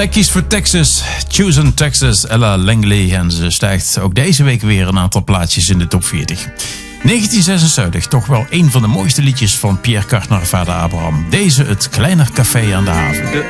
Zij kiest voor Texas, Choosing Texas, Ella Langley. En ze stijgt ook deze week weer een aantal plaatsjes in de top 40. 1976, toch wel een van de mooiste liedjes van Pierre Cardin, Vader Abraham. Deze, Het Kleiner Café aan de Haven.